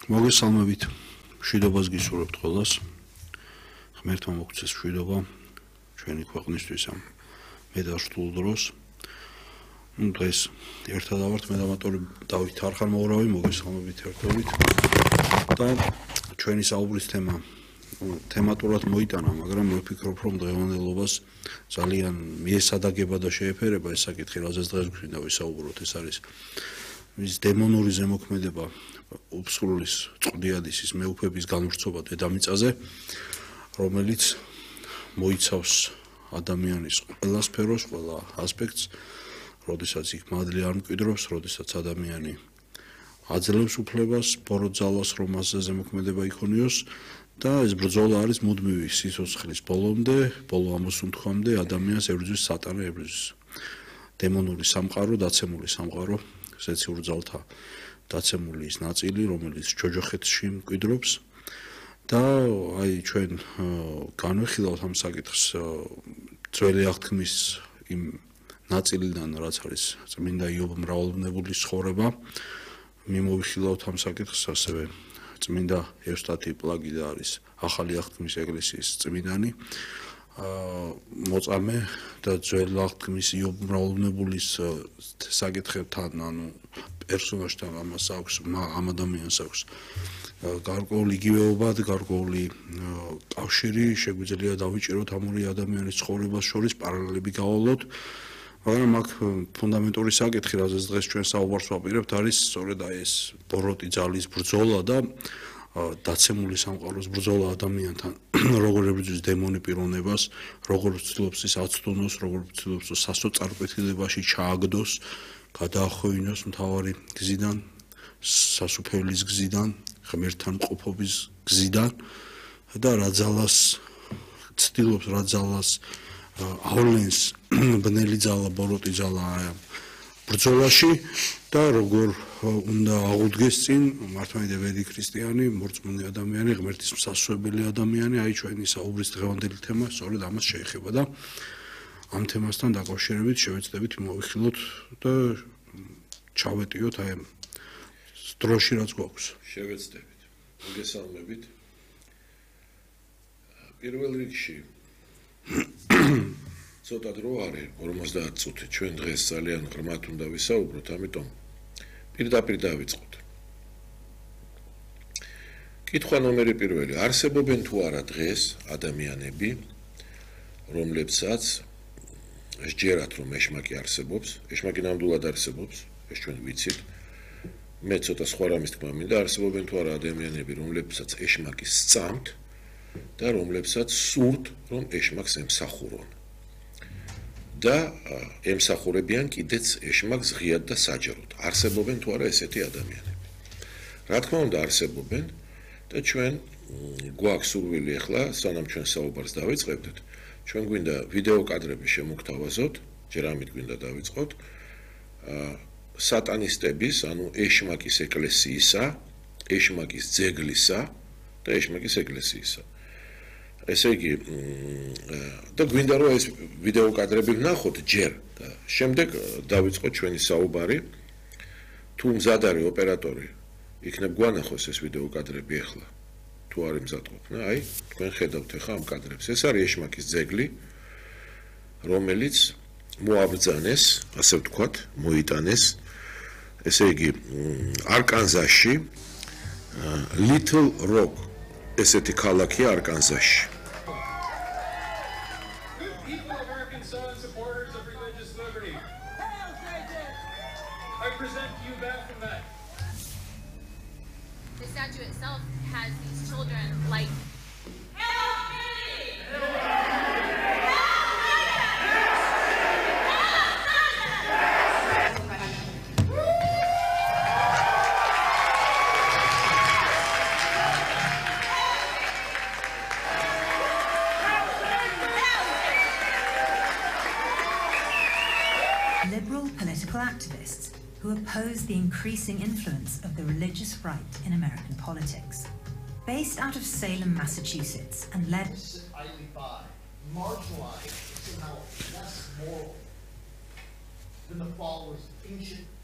მოგესალმებით. მშვიდობას გისურვებთ ყველას. ღმერთმა მოგცეს მშვიდობა ჩვენი ქვეყნისთვის ამ მედარშტულ დროს. დღეს ერთად ავართ მე და ამატორი დავით არხანმოურავი, მოგესალმებით ერთობით. და ჩვენი საუბრის თემატურად მოიტანა, მაგრამ ვფიქრობ, რომ დღევანდელობას ძალიან მიესადაგება და შეეფერება ეს საკითხი, რაზეც დღეს გვინდა ვისაუბროთ, ეს არის ის დემონური ზემოქმედება უბსრულის წყდიადისის მეუფების განვრცობა დედამიწაზე, რომელიც მოიცავს ადამიანის ყველა სფეროს, ყველა ასპექტს, როდესაც იქ მადლი არ მკვიდრობს, როდესაც ადამიანი აძლევს უფლებას, ბოროტ-ძალას, რომ მასზე ზემოქმედება იქონიოს და ეს ბრძოლა არის მუდმივი სიცოცხლის ბოლომდე, ბოლო ამოსუნთქვამდე ადამიანს ებრძვის სატანა, ებრძვის დემონური სამყარო, დაცემული სამყარო, ზეციურ ძალთა დაცემული ის ნაწილი, რომელიც ჯოჯოხეთში მკვიდრობს და აი ჩვენ განვიხილავთ ამ საკითხს ძველი აღთქმის იმ ნაწილიდან, რაც არის წმინდა იობ მრავალბნეულის ცხოვრება, მიმოვიხილავთ ამ საკითხს ასევე წმინდა ევსტათი პლაგიდა არის ახალი აღთქმის ეკლესიის წმინდანი, მოწამე და ძველი აღთქმის იობ მრავალბნეულის საკითხებთან, ანუ პერსონაჟთან ამას აქვს, ამ ადამიანს აქვს გარკვეული იგივეობა და გარკვეული კავშირი, შეგვიძლია დავიჭიროთ ამ ორი ადამიანის ცხოვრებას შორის პარალელები გავავლოთ, მაგრამ აქ ფუნდამენტური საკითხი, რაზეც დღეს ჩვენ საუბარს ვაპირებთ, არის სწორედ აი ეს ბოროტი ძალის ბრძოლა და დაცემული სამყაროს ბრძოლა ადამიანთან, როგორ ებრძვის დემონი პიროვნებას, როგორ ცდილობს ის აცდუნოს, როგორ ცდილობს სასოწარკვეთილებაში ჩააგდოს, გადაახვევინოს მთავარი გზიდან, სასუფეველის გზიდან, ღმერთთან მყოფობის გზიდან და რა ძალას ცდილობს, რა ძალას ავლენს ბნელი ძალა, ბოროტი ძალა ბრძოლაში და როგორ უნდა აღუდგეს წინ მართლმადიდე ბედი ქრისტიანი, მორწმუნე ადამიანი, ღმერთის მსასვენებელი ადამიანი, აი ჩვენი საუბრის დღევანდელი თემა სწორედ ამას შეეხება და ამ თემასთან დაკავშირებით შევეცდებით მოვიხილოთ და ჩავეტიოთ აი ამ დროში რაც გვაქვს. შევეცდებით. მოგესალმებით. პირველ რიგში ცოტა დრო არის 50 წუთი. ჩვენ დღეს ძალიან ღრმად უნდა ვისაუბროთ, ამიტომ პირდაპირ დავიწყოთ. კითხვა ნომერი პირველი. არსებობენ თუ არა დღეს ადამიანები, რომლებსაც სჯერათ, რომ ეშმაკი არსებობს, ეშმაკი ნამდვილად არსებობს, ეს ჩვენ ვიცით. მე ცოტა სხვა რამის თქმა მინდა, არსებობენ თუ არა ადამიანები, რომლებსაც ეშმაკი სწამთ და რომლებსაც სურთ, რომ ეშმაკს ემსახურონ. და ემსახურებიან კიდეც ეშმაკს ღიად და საჯაროდ. არსებობენ თუ არა ესეთი ადამიანები. რა თქმა უნდა არსებობენ და ჩვენ გვაქვს სურვილი ახლა, სანამ ჩვენ საუბარს დავიწყებდით, ჩვენ გვინდა ვიდეო კადრები შემოგთავაზოთ, ჯერ ამით გვინდა დავიწყოთ. სატანისტების, ანუ ეშმაკის ეკლესიისა, ეშმაკის ძეგლისა და ეშმაკის ეკლესიისა. ესე იგი, და გვინდა რომ ეს ვიდეო კადრები ვნახოთ ჯერ და შემდეგ დავიწყოთ ჩვენი საუბარი. თუ მზად არის ოპერატორი, იქნებ გვანახოს ეს ვიდეო კადრები ახლა. თუ არის მზადყოფნა, აი, თქვენ ხედავთ ახლა ამ კადრებს. ეს არის ეშმაკის ძეგლი, რომელიც მოაბრძანეს, ასე ვთქვათ, მოიტანეს. ესე იგი, არკანზასში, Little Rock, ესეთი ქალაქია არკანზასში. The statue itself has these children like liberal political activists who oppose the increasing influence of the religious right in American politics. Based out of Salem, Massachusetts, and led marginalized, somehow less moral than the followers of ancient